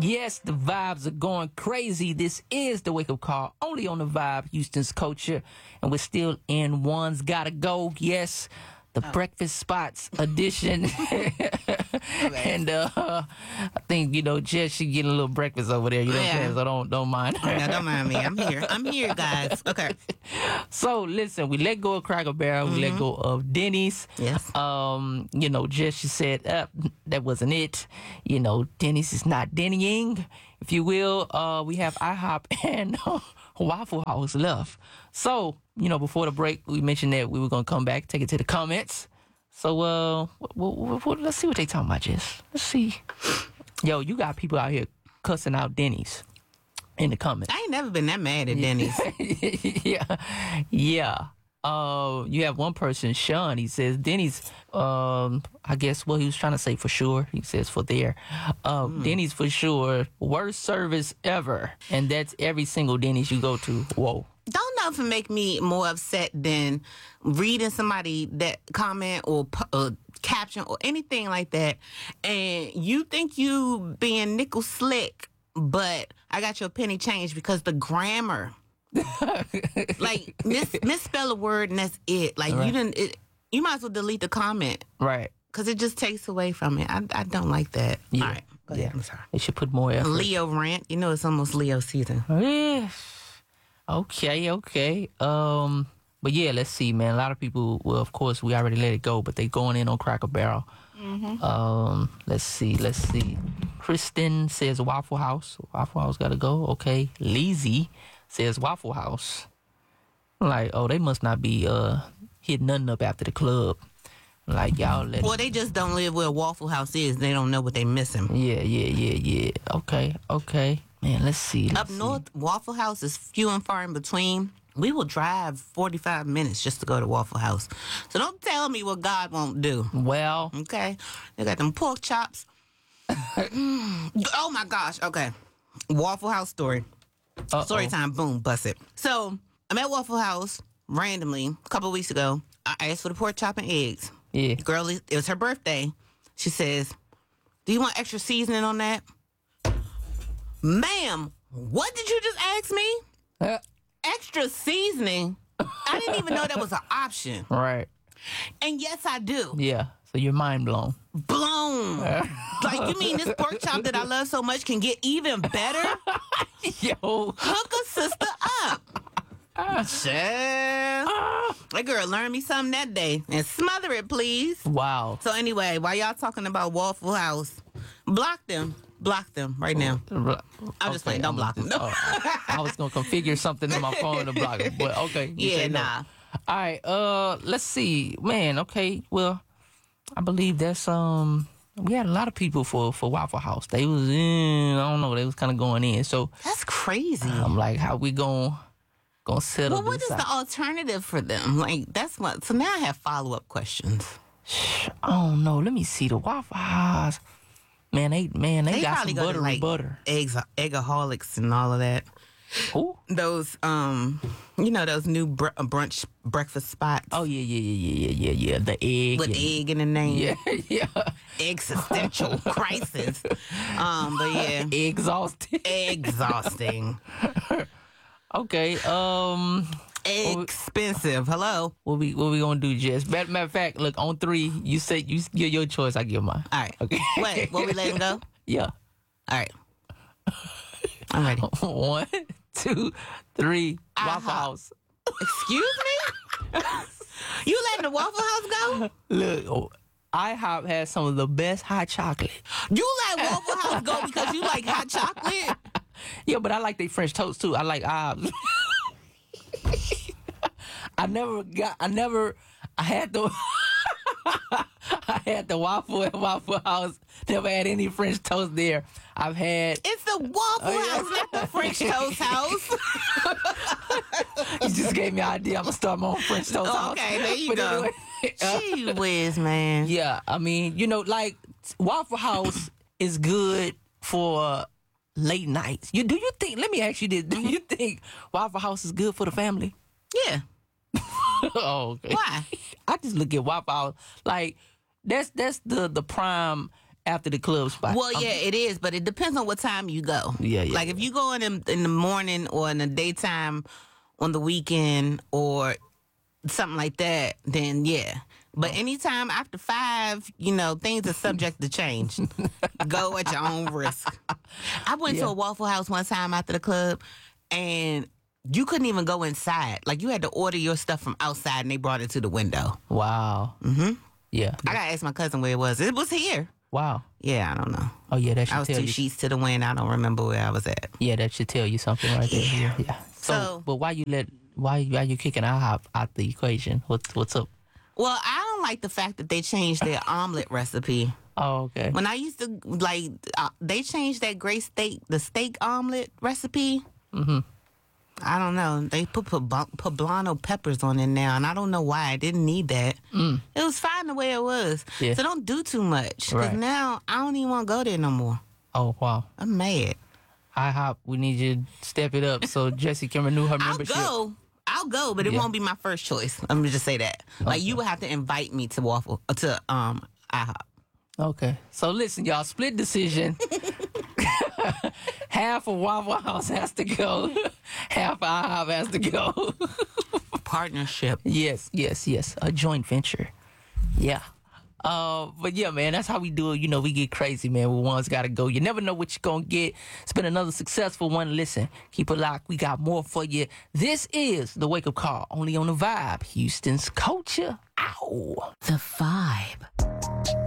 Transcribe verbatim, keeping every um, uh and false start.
Yes, the vibes are going crazy. This is the Wake Up Call, only on the Vibe, Houston's culture. And we're still in One's Gotta Go. Yes, the oh. Breakfast Spots edition. And uh, I think, you know, Jess, she getting a little breakfast over there. You know yeah. what I'm saying? So don't, don't mind her. No, don't mind me. I'm here. I'm here, guys. Okay. So, listen, we let go of Cracker Barrel. Mm-hmm. We let go of Denny's. Yes. Um, you know, Jess, she said, uh, that wasn't it. You know, Denny's is not Dennying, if you will. Uh, we have IHOP and uh, Waffle House left. So, you know, before the break, we mentioned that we were going to come back, take it to the comments. So, uh, w- w- w- let's see what they talking about, Jess. Let's see. Yo, you got people out here cussing out Denny's in the comments. I ain't never been that mad at Denny's. yeah. Yeah. Uh, you have one person, Sean, he says, Denny's, um, I guess what he was trying to say for sure. He says for there. Uh, mm. Denny's for sure, worst service ever. And that's every single Denny's you go to. Whoa. Don't nothing make me more upset than reading somebody that comment or uh, caption or anything like that, and you think you being nickel slick, but I got your penny change because the grammar, like mis- misspell a word and that's it. Like right. you didn't. It, you might as well delete the comment, right? Because it just takes away from it. I, I don't like that. Yeah. All right, go yeah. ahead. I'm sorry. They should put more effort. Leo rant. You know it's almost Leo season. Yeah. Okay, okay. Um, but yeah, let's see, man. A lot of people, well, of course, we already let it go, but they going in on Cracker Barrel. Mm-hmm. Um, let's see, let's see. Kristen says Waffle House. Waffle House gotta go. Okay. Leezy says Waffle House. I'm like, oh, they must not be uh hitting nothing up after the club. Like, y'all let Well, they just don't live where Waffle House is. They don't know what they missing. Yeah, yeah, yeah, yeah. Okay, okay. Man, let's see. Let's Up see. north, Waffle House is few and far in between. We will drive forty-five minutes just to go to Waffle House. So don't tell me what God won't do. Well. Okay. They got them pork chops. Oh, my gosh. Okay. Waffle House story. Uh-oh. Story time. Boom. Bust it. So I'm at Waffle House randomly a couple of weeks ago. I asked for the pork chop and eggs. Yeah. Girl, it was her birthday. She says, do you want extra seasoning on that? Ma'am, what did you just ask me? Uh, Extra seasoning? I didn't even know that was an option. Right. And yes, I do. Yeah. So you're mind blown. Blown. Like, you mean this pork chop that I love so much can get even better? Yo. Hook a sister up. Uh, that girl learned me something that day. And smother it, please. Wow. So anyway, while y'all talking about Waffle House, block them. Block them right now. I'm okay, just playing. Don't I'm block just, them. No. Oh, I was going to configure something on my phone to block them. But okay. Yeah, no. nah. All right. Uh, let's see. Man, okay. Well, I believe that's... um. We had a lot of people for, for Waffle House. They was in... I don't know. They was kind of going in. So that's crazy. I'm like, how we going gonna settle Well, what this is out? the alternative for them? Like, that's what... So now I have follow-up questions. I don't know. Let me see the Waffle House. Man, they man they, they got some buttery like butter. Eggs, eggaholics and all of that. Who? Those um, you know those new br- brunch breakfast spots. Oh yeah, yeah, yeah, yeah, yeah, yeah. The egg with and, egg in the name. Yeah, yeah. Existential crisis. Um, but yeah, exhausting. Exhausting. Okay. Um. Expensive. Hello. What we what we gonna do, Jess? Matter, matter of fact, look on three. You say you give your choice. I give mine. All right. Okay. Wait. What we letting go? Yeah. All right. I'm ready. One, two, three. Uh-huh. Waffle House. Excuse me. You letting the Waffle House go? Look. Oh, IHOP has some of the best hot chocolate. You let Waffle House go because you like hot chocolate? Yeah, but I like their French toast too. I like IHOP. I never got. I never. I had the. I had the waffle at Waffle House. Never had any French toast there. I've had. It's the Waffle oh, House, yeah. Not the French toast house. You just gave me an idea. I'm gonna start my own French toast oh, house. Okay, there you but go. Anyway, uh, Gee whiz, man. Yeah, I mean, you know, like Waffle House is good for late nights. You do you think? Let me ask you this: do you think Waffle House is good for the family? Yeah. Oh, okay. Why? I just look at Waffle House like that's that's the the prime after the club spot. Well, Um, yeah, it is, but it depends on what time you go. Yeah, yeah, Like if you go in the, in the morning or in the daytime on the weekend or something like that, then yeah. But anytime after five, you know, things are subject to change. Go at your own risk. I went Yeah. to a Waffle House one time after the club, and you couldn't even go inside. Like you had to order your stuff from outside, and they brought it to the window. Wow. Mm-hmm. Yeah. I gotta ask my cousin where it was. It was here. Wow. Yeah, I don't know. Oh yeah, that should I was tell two you. sheets to the wind. I don't remember where I was at. Yeah, that should tell you something right there. Yeah. yeah. So, So- but why you let why why you kicking IHOP out the equation? What's what's up? Well, I don't like the fact that they changed their omelet recipe. Oh, okay. When I used to like, uh, they changed that great steak, the steak omelet recipe. Mm-hmm. I don't know. They put pub- poblano peppers on it now, and I don't know why. I didn't need that. Mm. It was fine the way it was. Yeah. So don't do too much, because Right. now I don't even want to go there no more. Oh wow. I'm mad. IHOP, we need you to step it up so Jessie can renew her I'll membership. go. I'll go, but it Yeah. won't be my first choice. Let me just say that. Like you would have to invite me to Waffle uh, to um IHOP. Okay. So listen, y'all, split decision. Half of Waffle House has to go. Half of IHOP has to go. Partnership. Yes, yes, yes. A joint venture. Yeah. Uh, but yeah, man, that's how we do it. You know, we get crazy, man. We one's got to go. You never know what you're going to get. It's been another successful one. Listen, keep it locked. We got more for you. This is the Wake Up Call, only on the Vibe, Houston's culture. Ow. The Vibe.